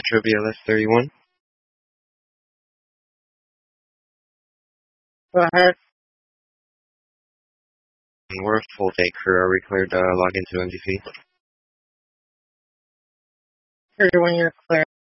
Metro BLS 31. Go ahead. We're a full day crew. Are we cleared to log into MDP? 31, you're clear.